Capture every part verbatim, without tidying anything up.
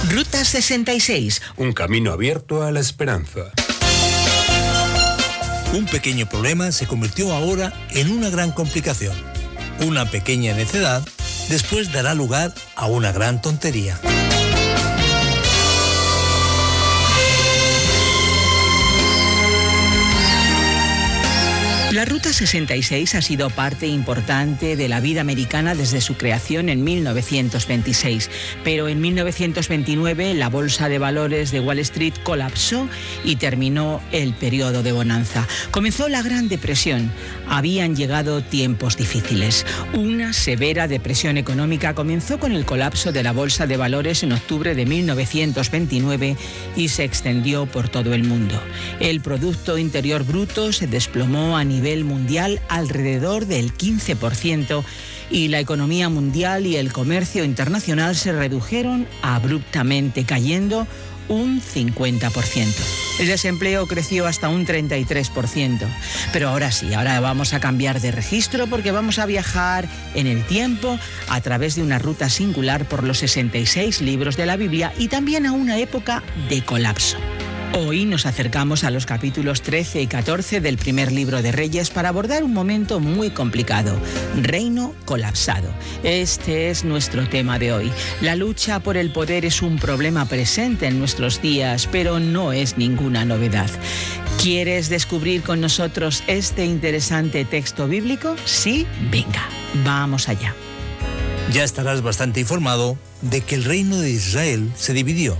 Ruta sesenta y seis. Un camino abierto a la esperanza. Un pequeño problema se convirtió ahora en una gran complicación. Una pequeña necedad después dará lugar a una gran tontería. La Ruta sesenta y seis ha sido parte importante de la vida americana desde su creación en mil novecientos veintiséis, pero en mil novecientos veintinueve la bolsa de valores de Wall Street colapsó y terminó el periodo de bonanza. Comenzó la Gran Depresión. Habían llegado tiempos difíciles. Una severa depresión económica comenzó con el colapso de la bolsa de valores en octubre de mil novecientos veintinueve y se extendió por todo el mundo. El Producto Interior Bruto se desplomó a nivel mundial alrededor del quince por ciento y la economía mundial y el comercio internacional se redujeron abruptamente, cayendo un cincuenta por ciento. El desempleo creció hasta un treinta y tres por ciento. Pero ahora sí, ahora vamos a cambiar de registro porque vamos a viajar en el tiempo a través de una ruta singular por los sesenta y seis libros de la Biblia y también a una época de colapso. Hoy nos acercamos a los capítulos trece y catorce del primer libro de Reyes para abordar un momento muy complicado: reino colapsado. Este es nuestro tema de hoy. La lucha por el poder es un problema presente en nuestros días, pero no es ninguna novedad. ¿Quieres descubrir con nosotros este interesante texto bíblico? Sí, venga, vamos allá. Ya estarás bastante informado de que el reino de Israel se dividió.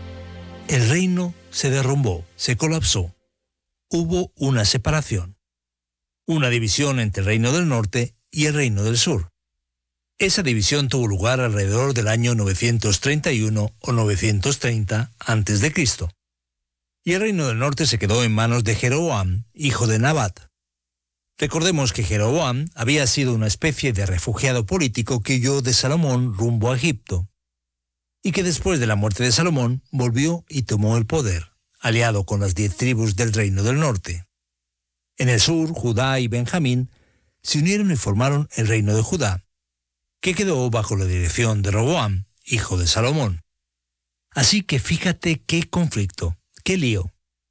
El reino se derrumbó, se colapsó. Hubo una separación, una división entre el reino del norte y el reino del sur. Esa división tuvo lugar alrededor del año novecientos treinta y uno o novecientos treinta antes de Cristo. Y el reino del norte se quedó en manos de Jeroboam, hijo de Nabat. Recordemos que Jeroboam había sido una especie de refugiado político que huyó de Salomón rumbo a Egipto, y que después de la muerte de Salomón volvió y tomó el poder, aliado con las diez tribus del reino del norte. En el sur, Judá y Benjamín se unieron y formaron el reino de Judá, que quedó bajo la dirección de Roboam, hijo de Salomón. Así que fíjate qué conflicto, qué lío.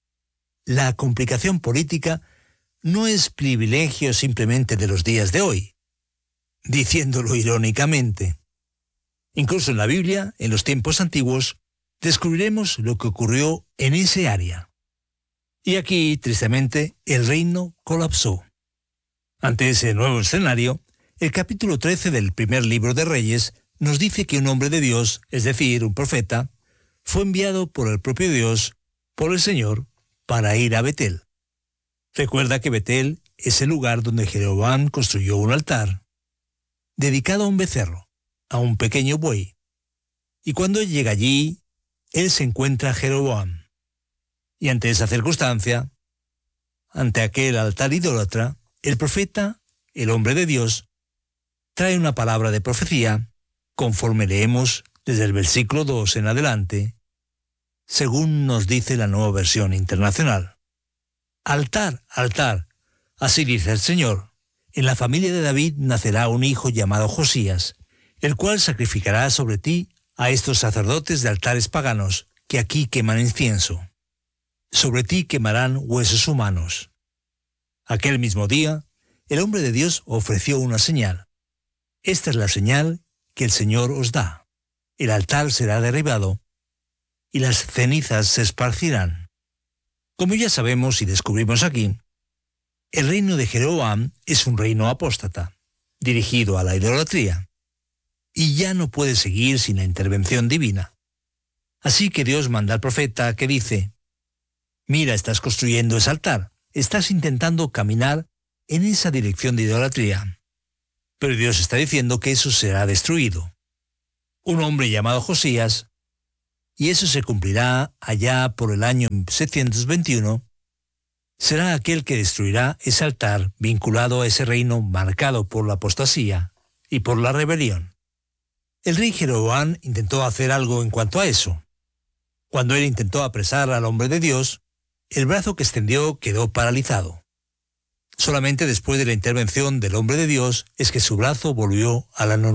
La complicación política no es privilegio simplemente de los días de hoy, diciéndolo irónicamente. Incluso en la Biblia, en los tiempos antiguos, descubriremos lo que ocurrió en ese área. Y aquí, tristemente, el reino colapsó. Ante ese nuevo escenario, el capítulo trece del primer libro de Reyes nos dice que un hombre de Dios, es decir, un profeta, fue enviado por el propio Dios, por el Señor, para ir a Betel. Recuerda que Betel es el lugar donde Jeroboam construyó un altar, dedicado a un becerro, a un pequeño buey. Y cuando él llega allí, él se encuentra a Jeroboam. Y ante esa circunstancia, ante aquel altar idólatra, el profeta, el hombre de Dios, trae una palabra de profecía, conforme leemos desde el versículo dos en adelante, según nos dice la Nueva Versión Internacional. Altar, altar, así dice el Señor, en la familia de David nacerá un hijo llamado Josías, el cual sacrificará sobre ti a estos sacerdotes de altares paganos que aquí queman incienso. Sobre ti quemarán huesos humanos. Aquel mismo día, el hombre de Dios ofreció una señal. Esta es la señal que el Señor os da. El altar será derribado y las cenizas se esparcirán. Como ya sabemos y descubrimos aquí, el reino de Jeroboam es un reino apóstata, dirigido a la idolatría, y ya no puede seguir sin la intervención divina. Así que Dios manda al profeta que dice: mira, estás construyendo ese altar, estás intentando caminar en esa dirección de idolatría. Pero Dios está diciendo que eso será destruido. Un hombre llamado Josías, y eso se cumplirá allá por el año setecientos veintiuno, será aquel que destruirá ese altar vinculado a ese reino marcado por la apostasía y por la rebelión. El rey Jeroboam intentó hacer algo en cuanto a eso. Cuando él intentó apresar al hombre de Dios, el brazo que extendió quedó paralizado. Solamente después de la intervención del hombre de Dios es que su brazo volvió a la normalidad.